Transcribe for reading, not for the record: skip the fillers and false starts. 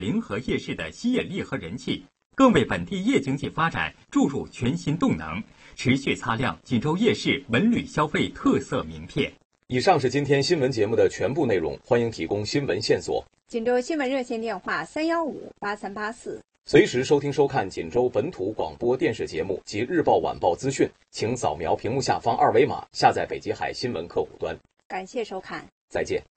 临河夜市的吸引力和人气，更为本地夜经济发展注入全新动能，持续擦亮锦州夜市文旅消费特色名片。 以上是今天新闻节目的全部内容，欢迎提供新闻线索。 锦州新闻热线电话3158384。 随时收听收看锦州本土广播电视节目及日报晚报资讯，请扫描屏幕下方2维码下载北极海新闻客户端。 感谢收看， 再见。